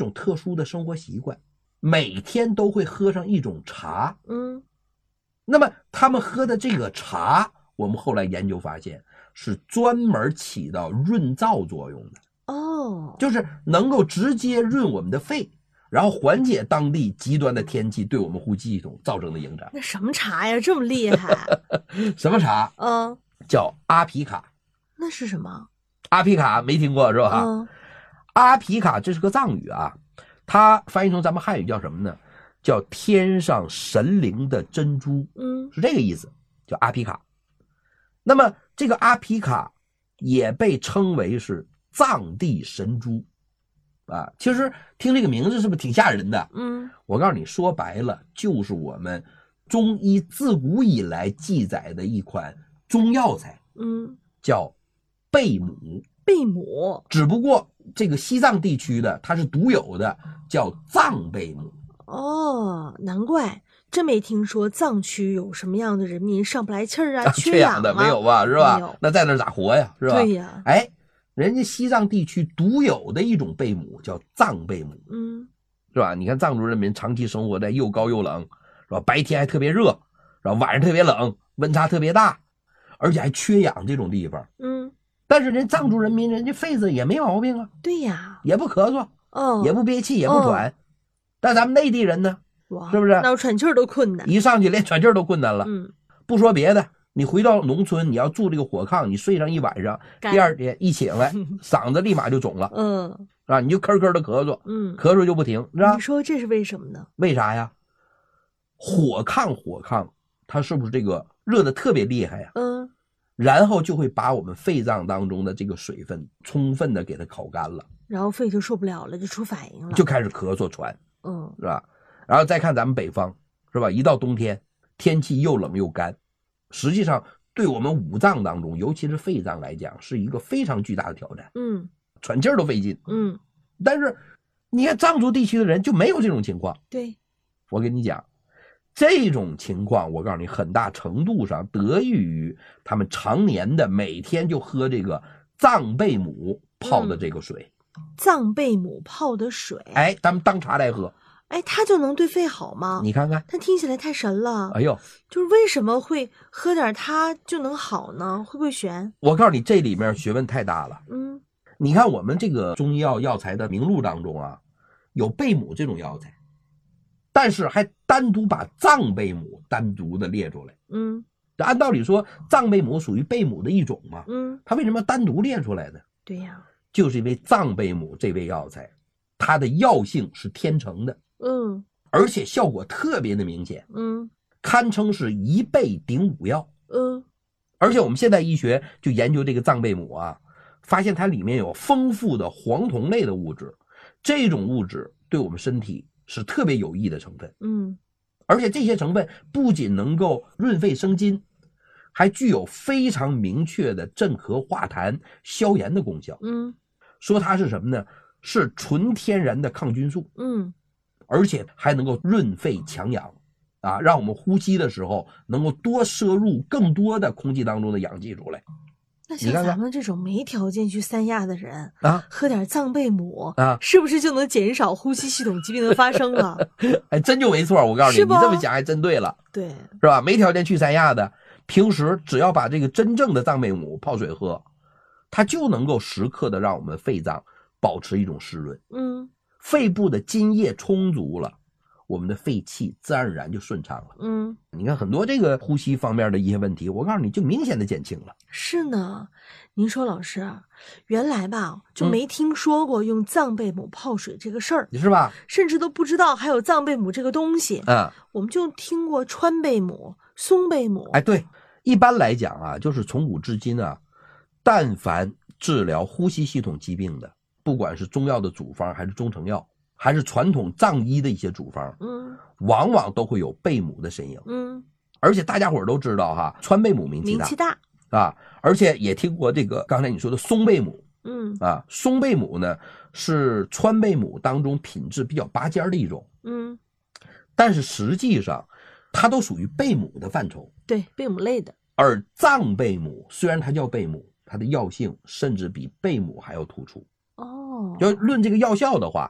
种特殊的生活习惯，每天都会喝上一种茶。那么他们喝的这个茶，我们后来研究发现是专门起到润燥作用的。就是能够直接润我们的肺，然后缓解当地极端的天气对我们呼吸系统造成的影响。 那什么茶呀，这么厉害？ 什么茶？叫阿皮卡。 那是什么？ 阿皮卡没听过是吧？阿皮卡这是个藏语啊，它翻译成咱们汉语叫什么呢？叫天上神灵的珍珠。是这个意思，叫阿皮卡。那么这个阿皮卡也被称为是藏地神珠啊。其实听这个名字是不是挺吓人的？我告诉你，说白了就是我们中医自古以来记载的一款中药材，叫贝母。 贝母， 只不过这个西藏地区的它是独有的，叫藏贝母。 难怪真没听说藏区有什么样的人民上不来气儿啊， 缺氧的没有吧？是吧？那在那咋活呀？是吧？ 对呀。 哎，人家西藏地区独有的一种贝母叫藏贝母，是吧？你看藏族人民长期生活在又高又冷，是吧？白天还特别热，然后晚上特别冷，温差特别大，而且还缺氧这种地方。但是人藏族人民人家肺子也没毛病啊。 对呀， 也不咳嗽，也不憋气，也不喘。但咱们内地人呢，是不是？ 那我喘气儿都困难， 一上去连喘气儿都困难了。不说别的，你回到农村，你要住这个火炕，你睡上一晚上，第二天一起来，嗓子立马就肿了。啊，你就咳咳的咳嗽，咳嗽就不停，是吧？ 你说这是为什么呢？ 为啥呀？火炕，它是不是这个热的特别厉害呀？然后就会把我们肺脏当中的这个水分充分的给它烤干了， 然后肺就受不了了，就出反应了， 就开始咳嗽喘，是吧？然后再看咱们北方，是吧？一到冬天，天气又冷又干，实际上对我们五脏当中，尤其是肺脏来讲，是一个非常巨大的挑战。喘气儿都费劲。但是你看藏族地区的人就没有这种情况。 对， 我跟你讲。这种情况我告诉你很大程度上得益于他们常年的每天就喝这个藏贝母泡的这个水。 藏贝母泡的水， 哎，咱们当茶来喝。 哎，它就能对肺好吗？ 你看看， 它听起来太神了。 哎呦， 就是为什么会喝点它就能好呢？会不会悬？ 我告诉你，这里面学问太大了。你看我们这个中医药材的名录当中啊，有贝母这种药材。但是还单独把藏贝母单独的列出来。按道理说藏贝母属于贝母的一种嘛。它为什么单独列出来呢？ 对呀， 就是因为藏贝母这味药材，它的药性是天成的。而且效果特别的明显。堪称是一贝顶五药。而且我们现代医学就研究这个藏贝母啊，发现它里面有丰富的黄酮类的物质，这种物质对我们身体是特别有益的成分。而且这些成分不仅能够润肺生津，还具有非常明确的镇咳化痰消炎的功效。说它是什么呢？是纯天然的抗菌素。而且还能够润肺强氧啊，让我们呼吸的时候能够多摄入更多的空气当中的氧气出来。 那像咱们这种没条件去三亚的人啊， 喝点藏贝母啊， 是不是就能减少呼吸系统疾病的发生了？ 还真就没错，我告诉你，你这么想还真对了。 对， 是吧？没条件去三亚的，平时只要把这个真正的藏贝母泡水喝，它就能够时刻的让我们肺脏保持一种湿润。肺部的津液充足了，我们的肺气自然而然就顺畅了。你看很多这个呼吸方面的一些问题，我告诉你就明显的减轻了。 是呢，您说老师，原来吧就没听说过用藏贝母泡水这个事儿， 是吧？ 甚至都不知道还有藏贝母这个东西。我们就听过川贝母、松贝母。 哎，对，一般来讲啊，就是从古至今啊，但凡治疗呼吸系统疾病的，不管是中药的处方还是中成药，还是传统藏医的一些处方，往往都会有贝母的身影。而且大家伙都知道哈，川贝母名气大啊，而且也听过这个刚才你说的松贝母。松贝母呢是川贝母当中品质比较拔尖的一种。但是实际上它都属于贝母的范畴。 对，贝母类的。 而藏贝母虽然它叫贝母，它的药性甚至比贝母还要突出。就论这个药效的话，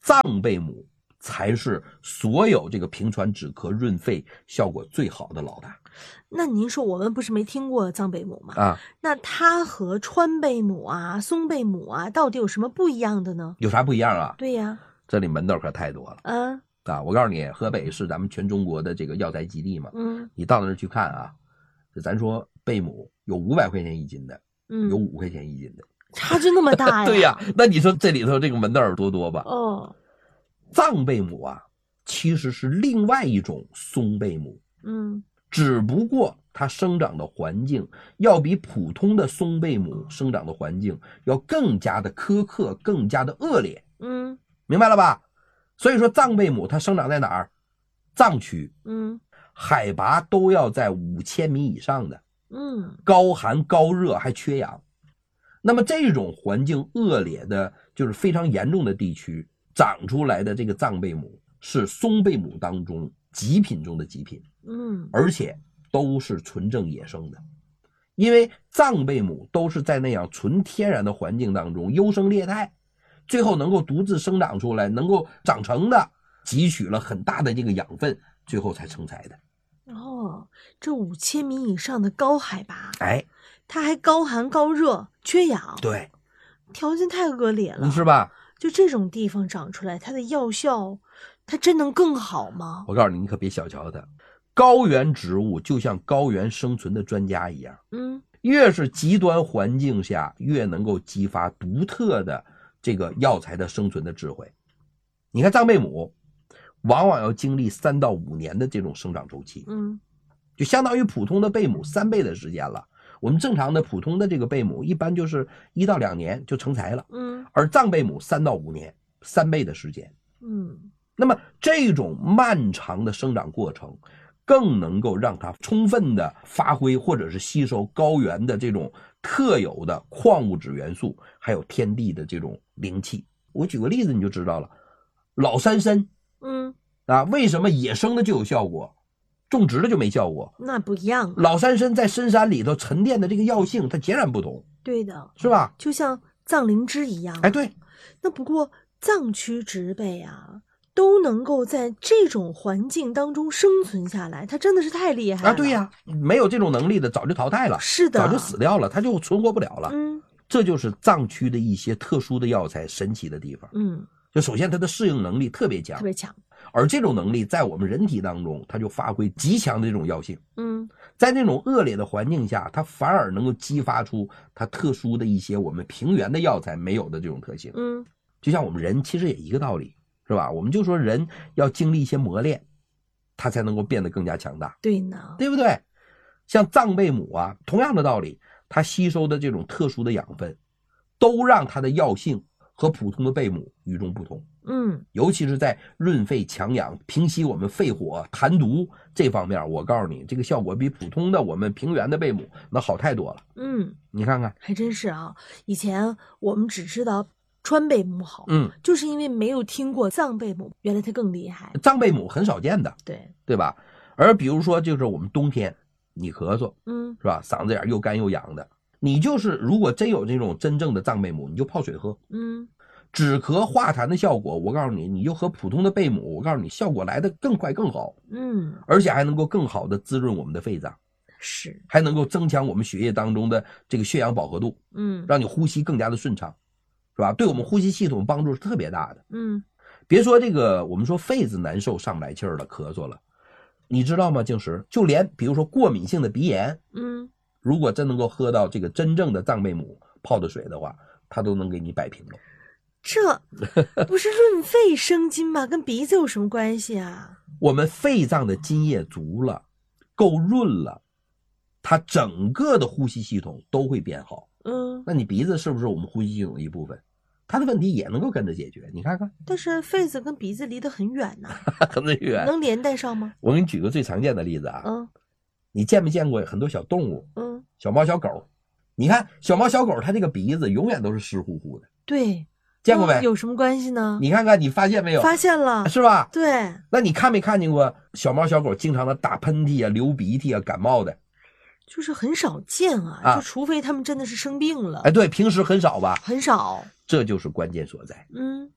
藏贝母才是所有这个平喘止咳润肺效果最好的老大。 那您说我们不是没听过藏贝母吗？那它和川贝母啊、松贝母啊到底有什么不一样的呢？ 有啥不一样啊？ 对呀， 这里门道可太多了。我告诉你，河北是咱们全中国的这个药材基地嘛。你到那儿去看啊，咱说贝母有500块钱一斤的，有5块钱一斤的， 差距那么大呀？ 对呀，那你说这里头这个门道有多吧？藏贝母啊，其实是另外一种松贝母。只不过它生长的环境要比普通的松贝母生长的环境要更加的苛刻，更加的恶劣。明白了吧？所以说藏贝母它生长在哪儿？藏区。海拔都要在5000米以上的。高寒高热还缺氧。那么这种环境恶劣的，就是非常严重的地区长出来的这个藏贝母是松贝母当中极品中的极品。而且都是纯正野生的，因为藏贝母都是在那样纯天然的环境当中优胜劣汰，最后能够独自生长出来，能够长成的，汲取了很大的这个养分，最后才成材的。 这5000米以上的高海拔，它还高寒高热缺氧， 对， 条件太恶劣了， 是吧？ 就这种地方长出来，它的药效它真能更好吗？ 我告诉你，你可别小瞧它。高原植物就像高原生存的专家一样，越是极端环境下，越能够激发独特的这个药材的生存的智慧。你看藏贝母，往往要经历3到5年的这种生长周期，就相当于普通的贝母3倍的时间了。我们正常的普通的这个贝母，一般就是1到2年就成材了，而藏贝母3到5年，3倍的时间，那么这种漫长的生长过程，更能够让它充分的发挥或者是吸收高原的这种特有的矿物质元素，还有天地的这种灵气。我举个例子你就知道了，老山参，为什么野生的就有效果，种植的就没效果？ 那不一样。 老山参在深山里头沉淀的这个药性它截然不同。 对的， 是吧？ 就像藏灵芝一样。 对。 那不过藏区植被啊，都能够在这种环境当中生存下来，它真的是太厉害了。 对呀，没有这种能力的早就淘汰了， 是的， 早就死掉了，它就存活不了了。这就是藏区的一些特殊的药材神奇的地方。就首先它的适应能力特别强，而这种能力在我们人体当中，它就发挥极强的这种药性。在那种恶劣的环境下，它反而能够激发出它特殊的一些我们平原的药材没有的这种特性。就像我们人其实也一个道理，是吧？我们就说人要经历一些磨练，它才能够变得更加强大。 对呢， 对不对？像藏贝母啊，同样的道理，它吸收的这种特殊的养分，都让它的药性和普通的贝母与众不同。尤其是在润肺强氧、平息我们肺火、痰毒这方面，我告诉你，这个效果比普通的我们平原的贝母那好太多了。你看看， 还真是啊。以前我们只知道川贝母好，就是因为没有听过藏贝母，原来它更厉害。 藏贝母很少见的，对吧？而比如说，就是我们冬天你咳嗽，是吧？嗓子眼又干又痒的，你就是如果真有这种真正的藏贝母，你就泡水喝，止咳化痰的效果，我告诉你，你就和普通的贝母，我告诉你，效果来得更快更好，而且还能够更好的滋润我们的肺脏， 是， 还能够增强我们血液当中的这个血氧饱和度，让你呼吸更加的顺畅，是吧？对我们呼吸系统帮助是特别大的。别说这个，我们说肺子难受上不来气儿了，咳嗽了，你知道吗？静石，就连比如说过敏性的鼻炎，如果真能够喝到这个真正的藏贝母泡的水的话，它都能给你摆平了。 这不是润肺生津吗？跟鼻子有什么关系啊？ 我们肺脏的津液足了，够润了，它整个的呼吸系统都会变好。那你鼻子是不是我们呼吸系统的一部分？它的问题也能够跟着解决，你看看。 但是肺子跟鼻子离得很远呐， 很远， 能连带上吗？ 我给你举个最常见的例子啊，你见没见过很多小动物，小猫小狗，你看小猫小狗它这个鼻子永远都是湿乎乎的， 对， 见过没？ 有什么关系呢？ 你看看，你发现没有？ 发现了， 是吧？ 对。 那你看没看见过小猫小狗经常的打喷嚏啊、流鼻涕啊、感冒的？ 就是很少见啊，就除非他们真的是生病了。 对，平时很少吧？ 很少， 这就是关键所在。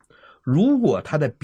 如果它的